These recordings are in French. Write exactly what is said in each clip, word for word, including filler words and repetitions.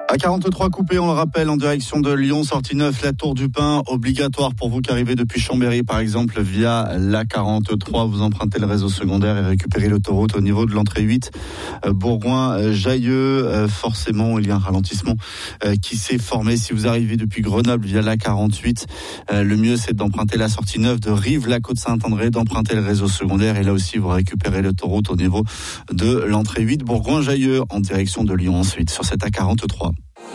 A quarante-trois coupé, on le rappelle, en direction de Lyon, sortie neuf, la Tour du Pin, obligatoire pour vous qui arrivez depuis Chambéry, par exemple, via l'A quarante-trois. Vous empruntez le réseau secondaire et récupérez l'autoroute au niveau de l'entrée huit, Bourgoin-Jailleux. Forcément, il y a un ralentissement qui s'est formé. Si vous arrivez depuis Grenoble via l'A quarante-huit, le mieux c'est d'emprunter la sortie neuf de Rive-la-Côte-Saint-André, d'emprunter le réseau secondaire et là aussi vous récupérez l'autoroute au niveau de l'entrée huit, Bourgoin-Jailleux, en direction de Lyon ensuite, sur cette A quarante-trois.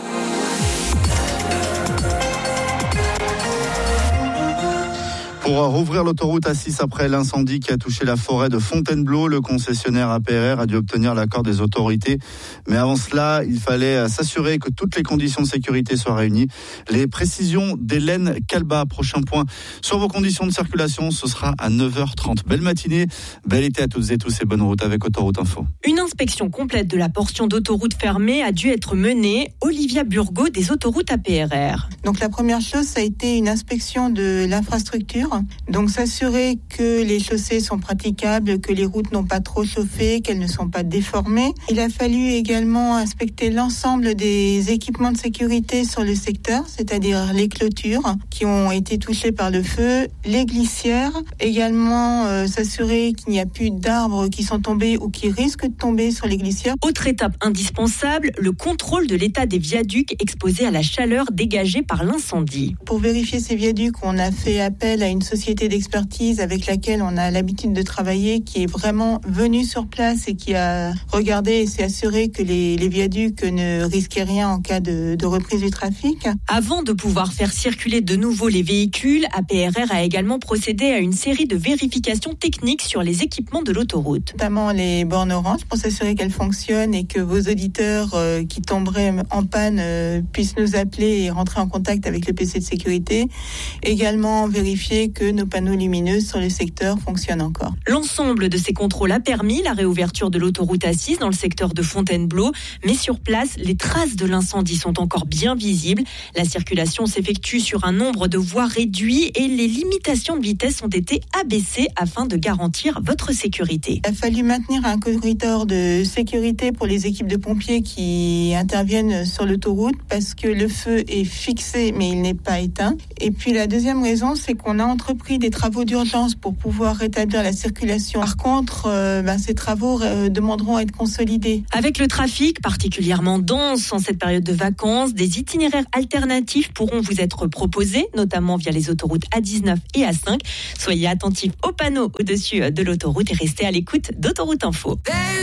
Pour rouvrir l'autoroute A six après l'incendie qui a touché la forêt de Fontainebleau, le concessionnaire A P R R a dû obtenir l'accord des autorités. Mais avant cela, il fallait s'assurer que toutes les conditions de sécurité soient réunies. Les précisions d'Hélène Calba. Prochain point sur vos conditions de circulation, ce sera à neuf heures trente. Belle matinée, bel été à toutes et tous et bonne route avec Autoroute Info. Une inspection complète de la portion d'autoroute fermée a dû être menée. Olivia Burgot des autoroutes A P R R. Donc la première chose, ça a été une inspection de l'infrastructure. Donc s'assurer que les chaussées sont praticables, que les routes n'ont pas trop chauffé, qu'elles ne sont pas déformées. Il a fallu également inspecter l'ensemble des équipements de sécurité sur le secteur, c'est-à-dire les clôtures qui ont été touchées par le feu, les glissières, également euh, s'assurer qu'il n'y a plus d'arbres qui sont tombés ou qui risquent de tomber sur les glissières. Autre étape indispensable, le contrôle de l'état des viaducs exposés à la chaleur dégagée par l'incendie. Pour vérifier ces viaducs, on a fait appel à une société d'expertise avec laquelle on a l'habitude de travailler, qui est vraiment venue sur place et qui a regardé et s'est assuré que les, les viaducs ne risquaient rien en cas de, de reprise du trafic. Avant de pouvoir faire circuler de nouveau les véhicules, A P R R a également procédé à une série de vérifications techniques sur les équipements de l'autoroute. Notamment les bornes orange pour s'assurer qu'elles fonctionnent et que vos auditeurs euh, qui tomberaient en panne euh, puissent nous appeler et rentrer en contact avec le P C de sécurité. Également vérifier que nos panneaux lumineux sur le secteur fonctionnent encore. L'ensemble de ces contrôles a permis la réouverture de l'autoroute A six dans le secteur de Fontainebleau, mais sur place, les traces de l'incendie sont encore bien visibles. La circulation s'effectue sur un nombre de voies réduit et les limitations de vitesse ont été abaissées afin de garantir votre sécurité. Il a fallu maintenir un corridor de sécurité pour les équipes de pompiers qui interviennent sur l'autoroute parce que le feu est fixé mais il n'est pas éteint. Et puis la deuxième raison, c'est qu'on a entrepris des travaux d'urgence pour pouvoir rétablir la circulation. Par contre, euh, ben, ces travaux euh, demanderont à être consolidés. Avec le trafic particulièrement dense en cette période de vacances, des itinéraires alternatifs pourront vous être proposés, notamment via les autoroutes A dix-neuf et A cinq. Soyez attentifs aux panneaux au-dessus de l'autoroute et restez à l'écoute d'Autoroute Info.